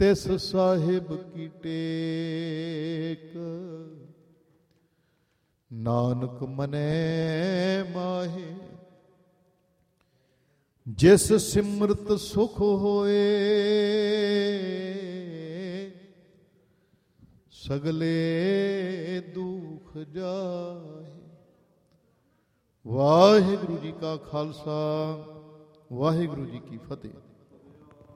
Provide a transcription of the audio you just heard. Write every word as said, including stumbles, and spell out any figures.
ਤਿਸ ਸਾਹਿਬ ਕੀ ਟੇਕ। ਨਾਨਕ ਮਨੈ ਮਾਹੇ ਜਿਸ ਸਿਮਰਤ ਸੁਖ ਹੋਏ। ਸਗਲੇ ਦੁਖ ਜਾਹੇ। ਵਾਹਿਗੁਰੂ ਜੀ ਕਾ ਖਾਲਸਾ, ਵਾਹਿਗੁਰੂ ਜੀ ਕੀ ਫਤਿਹ।